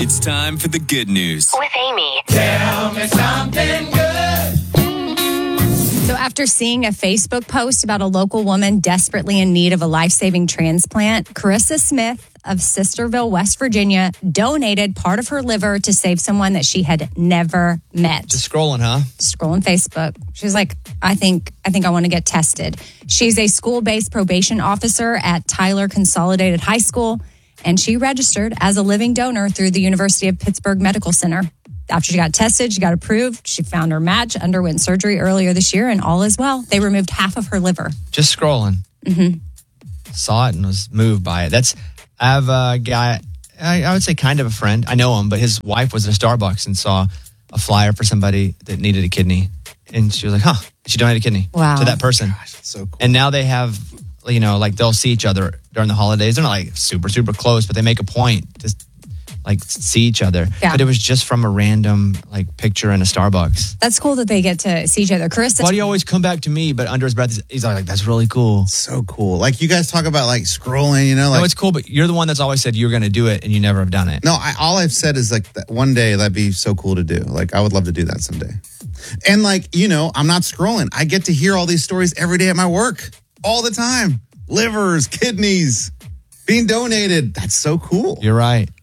It's time for the good news. With Amy. Tell me something good. So after seeing a Facebook post about a local woman desperately in need of a life-saving transplant, Carissa Smith of Sisterville, West Virginia, donated part of her liver to save someone that she had never met. Just scrolling, huh? Scrolling Facebook. She's like, I think I want to get tested. She's a school-based probation officer at Tyler Consolidated High School, and she registered as a living donor through the University of Pittsburgh Medical Center. After she got tested, she got approved. She found her match, underwent surgery earlier this year, and all is well. They removed half of her liver. Just scrolling. Mm-hmm. Saw it and was moved by it. I have a guy, I would say kind of a friend. I know him, but his wife was at a Starbucks and saw a flyer for somebody that needed a kidney. And she was like, huh, she donated a kidney to that person. Gosh, that's so cool. And now they have, like they'll see each other during the holidays. They're not like super, super close, but they make a point to like see each other. Yeah. But it was just from a random like picture in a Starbucks. That's cool that they get to see each other. Carissa. Why do you always come back to me? But under his breath, he's like, that's really cool. So cool. Like you guys talk about like scrolling, like. No, it's cool, but you're the one that's always said you're going to do it and you never have done it. No, all I've said is like that one day that'd be so cool to do. Like I would love to do that someday. And like, I'm not scrolling. I get to hear all these stories every day at my work all the time. Livers, kidneys being donated. That's so cool. You're right.